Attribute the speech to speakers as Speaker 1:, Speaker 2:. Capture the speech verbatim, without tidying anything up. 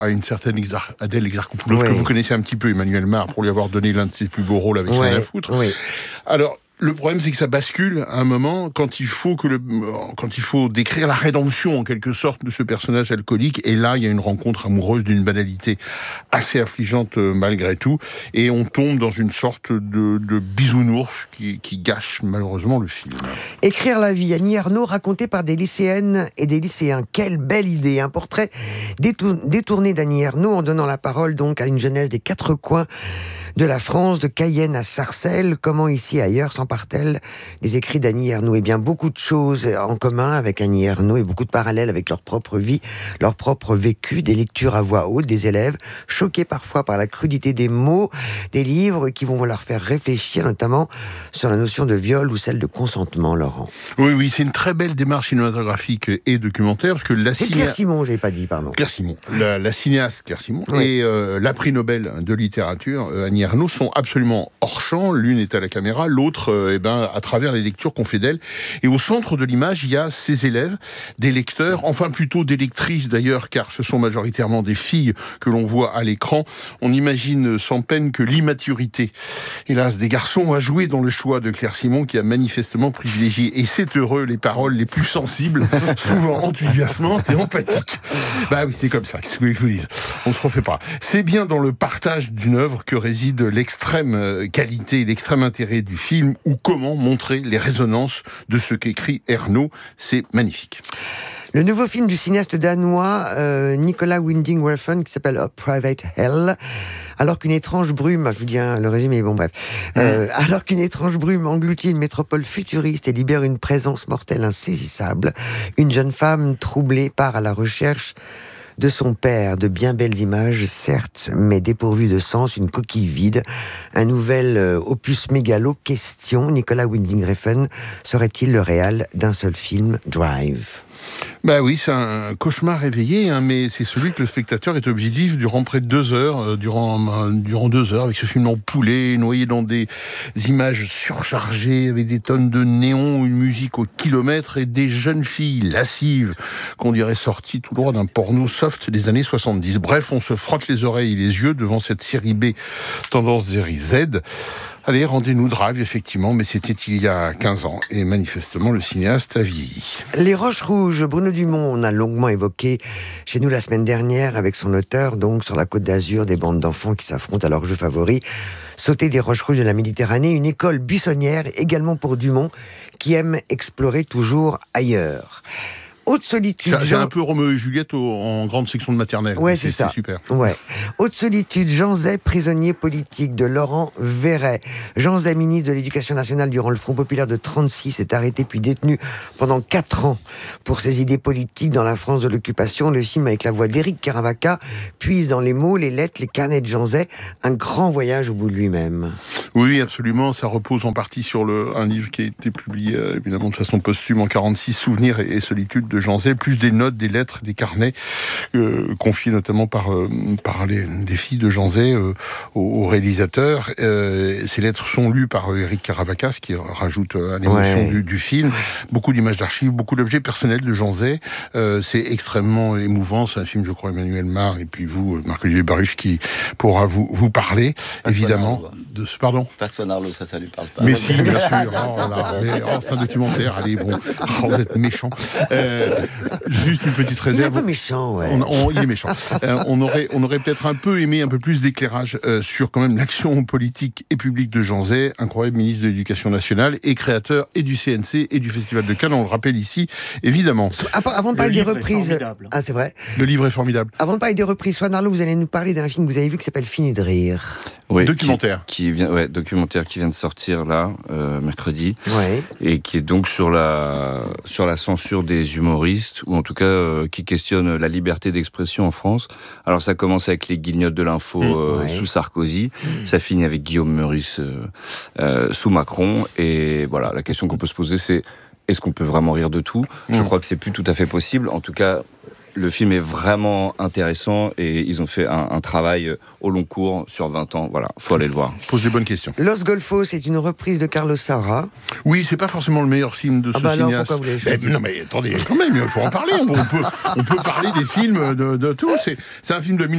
Speaker 1: à une certaine Exar- Adèle Exarchopoulos,
Speaker 2: Oui.
Speaker 1: que vous connaissez un petit peu, Emmanuel Mar, pour lui avoir donné l'un de ses plus beaux rôles avec
Speaker 2: Oui,
Speaker 1: Rien à foutre.
Speaker 2: oui.
Speaker 1: Alors, le problème, c'est que ça bascule à un moment quand il faut que le, quand il faut décrire la rédemption, en quelque sorte, de ce personnage alcoolique. Et là, il y a une rencontre amoureuse d'une banalité assez affligeante euh, malgré tout. Et on tombe dans une sorte de, de bisounours qui, qui gâche malheureusement le film.
Speaker 2: Écrire la vie, Annie Ernaux, racontée par des lycéennes et des lycéens. Quelle belle idée. Un portrait détour- détourné d'Annie Ernaux en donnant la parole donc à une jeunesse des quatre coins de la France, de Cayenne à Sarcelles. Comment ici et ailleurs s'emparent-elles les écrits d'Annie Ernaux? Eh bien, beaucoup de choses en commun avec Annie Ernaux et beaucoup de parallèles avec leur propre vie, leur propre vécu, des lectures à voix haute, des élèves choqués parfois par la crudité des mots, des livres qui vont leur faire réfléchir notamment sur la notion de viol ou celle de consentement, Laurent.
Speaker 1: Oui, oui, c'est une très belle démarche cinématographique et documentaire, parce que la
Speaker 2: C'est
Speaker 1: ciné-
Speaker 2: Claire Simon, j'ai pas dit, pardon.
Speaker 1: Claire Simon, la, la cinéaste Claire Simon,
Speaker 2: Oui.
Speaker 1: et euh, la prix Nobel de littérature, euh, Annie Ernaux, sont absolument hors champ. L'une est à la caméra, l'autre euh, eh ben, à travers les lectures qu'on fait d'elle. Et au centre de l'image, il y a ses élèves, des lecteurs, enfin plutôt des lectrices d'ailleurs, car ce sont majoritairement des filles que l'on voit à l'écran. On imagine sans peine que l'immaturité, hélas, des garçons a joué dans le choix de Claire Simon, qui a manifestement privilégié, et c'est heureux, les paroles les plus sensibles, souvent enthousiasmantes et empathiques. Bah oui, c'est comme ça, qu'est-ce que je vous dis ? On se refait pas. C'est bien dans le partage d'une œuvre que réside l'extrême qualité, l'extrême intérêt du film, ou comment montrer les résonances de ce qu'écrit Ernaux. C'est magnifique.
Speaker 2: Le nouveau film du cinéaste danois euh, Nicolas Winding Refn qui s'appelle A Private Hell. Alors qu'une étrange brume, je vous dis hein, le résumé, bon bref, euh, alors qu'une étrange brume engloutit une métropole futuriste et libère une présence mortelle insaisissable, une jeune femme troublée part à la recherche de son père, de bien belles images, certes, mais dépourvues de sens, une coquille vide. Un nouvel euh, opus mégalo. Question, Nicolas Winding Refn serait-il le réal d'un seul film, Drive ?
Speaker 1: Bah oui, c'est un cauchemar réveillé, hein, mais c'est celui que le spectateur est obligé de vivre durant près de deux heures, euh, durant, euh, durant deux heures, avec ce film en poulet, noyé dans des images surchargées, avec des tonnes de néons, une musique au kilomètre et des jeunes filles lascives, qu'on dirait sorties tout droit d'un porno soft des années soixante-dix. Bref, on se frotte les oreilles et les yeux devant cette série B, tendance série Z. Allez, rendez-nous Drive, effectivement, mais c'était il y a quinze ans, et manifestement, le cinéaste a vieilli.
Speaker 2: Les Roches Rouges, Bruno Dumont, on a longuement évoqué chez nous la semaine dernière avec son auteur, donc sur la Côte d'Azur, des bandes d'enfants qui s'affrontent à leur jeu favori. Sauter des Roches Rouges de la Méditerranée, une école buissonnière, également pour Dumont, qui aime explorer toujours ailleurs. Haute solitude.
Speaker 1: C'est
Speaker 2: Jean...
Speaker 1: un peu Roméo et Juliette au, en grande section de maternelle.
Speaker 2: Ouais, c'est, c'est ça.
Speaker 1: C'est super.
Speaker 2: Ouais. Haute solitude. Jean Zay, prisonnier politique, de Laurent Verret. Jean Zay, ministre de l'Éducation nationale durant le Front populaire de trente-six, est arrêté puis détenu pendant quatre ans pour ses idées politiques dans la France de l'occupation. Le film, avec la voix d'Éric Caravaca, puise dans les mots, les lettres, les carnets de Jean Zay, un grand voyage au bout de lui-même.
Speaker 1: Oui, absolument. Ça repose en partie sur le, un livre qui a été publié, euh, évidemment, de façon posthume en quarante-six, Souvenirs et, et solitude de Jean Zay, plus des notes, des lettres, des carnets, euh, confiés notamment par, euh, par les, les filles de Jean Zay euh, au, au réalisateur. Euh, ces lettres sont lues par Éric Caravaca, ce qui rajoute à l'émotion ouais. du, du film. Beaucoup d'images d'archives, beaucoup d'objets personnels de Jean Zay. Euh, c'est extrêmement émouvant. C'est un film, je crois, Emmanuel Mar, et puis vous, Marc-Olivier Baruch, qui pourra vous, vous parler, Pas évidemment, de ce... Pardon
Speaker 3: François Narlot, ça, ça lui parle pas.
Speaker 1: Mais si, bien sûr. Oh, là, mais, oh, c'est un documentaire. Allez, bon. Oh, vous êtes méchant. Euh, juste une petite réserve.
Speaker 2: Il est un peu méchant, ouais.
Speaker 1: On, on, il est méchant. Euh, on aurait, on aurait peut-être un peu aimé un peu plus d'éclairage euh, sur quand même l'action politique et publique de Jean Zay, incroyable ministre de l'Éducation nationale et créateur et du C N C et du Festival de Cannes. On le rappelle ici, évidemment.
Speaker 2: Avant de parler des reprises, ah c'est vrai.
Speaker 1: Le livre est formidable.
Speaker 2: Avant de parler des reprises, Swan Arlo, vous allez nous parler d'un film que vous avez vu qui s'appelle Fini de rire.
Speaker 3: Oui,
Speaker 1: documentaire.
Speaker 3: Qui, qui vient, ouais, documentaire qui vient de sortir là, euh, mercredi,
Speaker 2: ouais.
Speaker 3: et qui est donc sur la sur la censure des humoristes, ou en tout cas euh, qui questionne la liberté d'expression en France. Alors ça commence avec les guignols de l'info euh, ouais. sous Sarkozy, mmh. ça finit avec Guillaume Meurice euh, euh, sous Macron, et voilà, la question qu'on peut se poser, c'est est-ce qu'on peut vraiment rire de tout ? mmh. Je crois que c'est plus tout à fait possible. En tout cas, le film est vraiment intéressant et ils ont fait un, un travail au long cours sur vingt ans. Voilà, faut aller le voir.
Speaker 1: Pose des bonnes questions.
Speaker 2: Los Golfos, c'est une reprise de Carlos Saura.
Speaker 1: Oui, c'est pas forcément le meilleur film de
Speaker 2: ah
Speaker 1: ce
Speaker 2: bah
Speaker 1: cinéaste.
Speaker 2: Alors, pourquoi vous l'avez choisi ?
Speaker 1: Mais, non mais attendez, quand même, il faut en parler. On, on, peut, on peut parler des films de, de tout. C'est, c'est un film de